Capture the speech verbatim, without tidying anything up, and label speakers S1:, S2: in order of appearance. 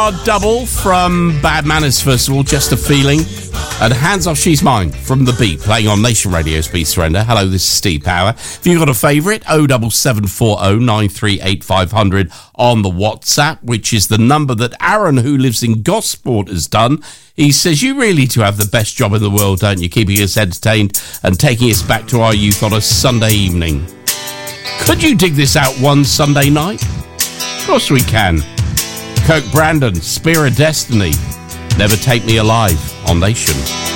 S1: Double from Bad Manners, first of all, Just a Feeling. And Hands Off She's Mine from The Beat, playing on Nation Radio's Beat Surrender. Hello, this is Steve Power. If you've got a favourite, oh seven seven four oh nine three eight five hundred on the WhatsApp, which is the number that Aaron, who lives in Gosport, has done. He says, you really do have the best job in the world, don't you? Keeping us entertained and taking us back to our youth on a Sunday evening. Could you dig this out one Sunday night? Of course we can. Kirk Brandon, Spear of Destiny, Never Take Me Alive on Nation.